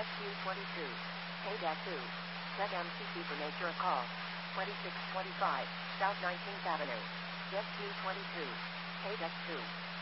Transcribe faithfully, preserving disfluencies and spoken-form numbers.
Q twenty-two. K two. Tech M C C for nature call. twenty-six twenty-five, South nineteenth Avenue. Jet Q twenty-two. K two.